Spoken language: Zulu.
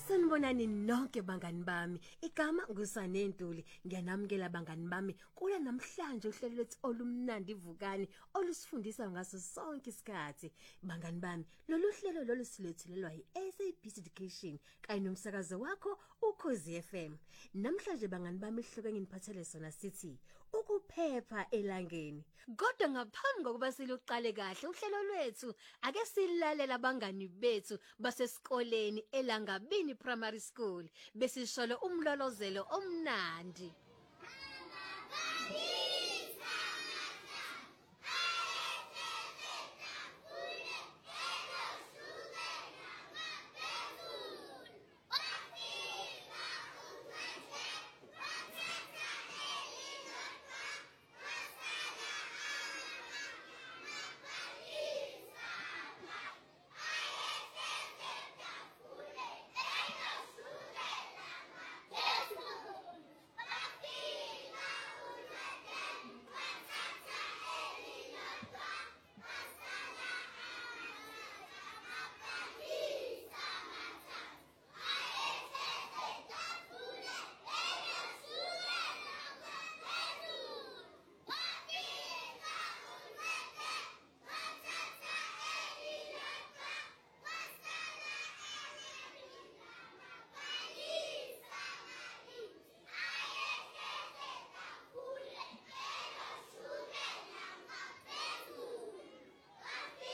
Sanibonani nonke bangani bami. Igama ngusane Ntuli. Ngiyanamukela bangani bami. Kula namhlanje uhlelo lwethu olumnandi ivukani olusifundisa ngaso sonke isikhathi. Bangani bami, lolu hlelo lolu silethulelwa yiSABC Education kanye nomsakazo wakho uKhozi FM. Namhlanje bangani bami ihloko engiphathele sona sithi ukuphepha elangeni. Kodwa ngaphambi kokuba siluqale kahle uhlelo lwethu, ake silalela abangani bethu basesikoleni eLangabini Primary School besisholo umlolozelo omnandi.